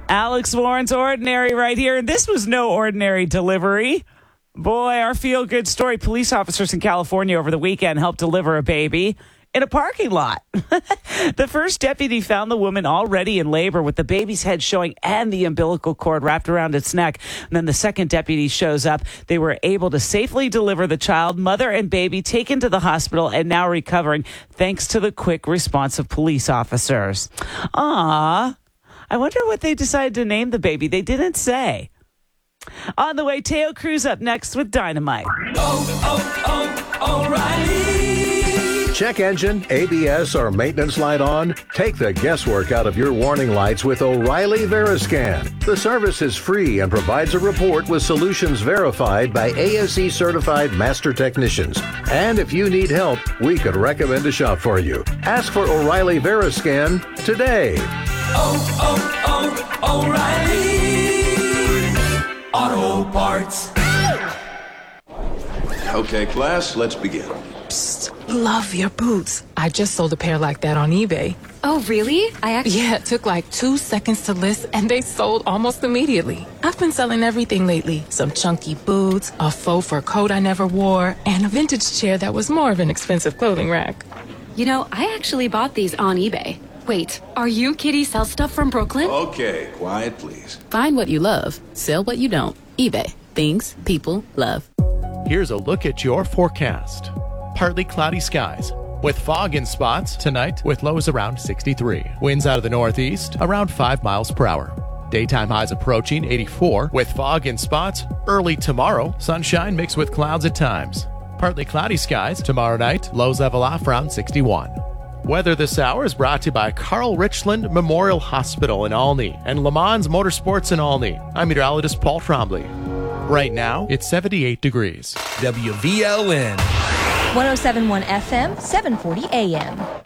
Alex Warren's Ordinary right here. And this was no ordinary delivery. Boy, our feel-good story. Police officers in California over the weekend helped deliver a baby in a parking lot. The first deputy found the woman already in labor with the baby's head showing and the umbilical cord wrapped around its neck. And then the second deputy shows up. They were able to safely deliver the child, mother and baby taken to the hospital and now recovering thanks to the quick response of police officers. I wonder what they decided to name the baby. They didn't say. On the way, Teo Cruz up next with Dynamite. O'Reilly. Check engine, ABS, or maintenance light on? Take the guesswork out of your warning lights with O'Reilly Veriscan. The service is free and provides a report with solutions verified by ASE certified master technicians. And if you need help, we could recommend a shop for you. Ask for O'Reilly Veriscan today. O'Reilly Auto Parts. Okay, class, let's begin. Psst, love your boots. I just sold a pair like that on eBay. Oh, really? Yeah, it took like 2 seconds to list and they sold almost immediately. I've been selling everything lately. Some chunky boots, a faux fur coat I never wore, and a vintage chair that was more of an expensive clothing rack. You know, I actually bought these on eBay. Wait, are you Kitty Sell Stuff from Brooklyn? Okay, quiet, please. Find what you love, sell what you don't. eBay. Things people love. Here's a look at your forecast. Partly cloudy skies with fog in spots tonight with lows around 63. Winds out of the northeast around 5 miles per hour. Daytime highs approaching 84 with fog in spots. Early tomorrow, sunshine mixed with clouds at times. Partly cloudy skies tomorrow night, lows level off around 61. Weather this hour is brought to you by Carl Richland Memorial Hospital in Olney and Le Mans Motorsports in Olney. I'm meteorologist Paul Trombley. Right now, it's 78 degrees. WVLN 107.1 FM, 740 AM.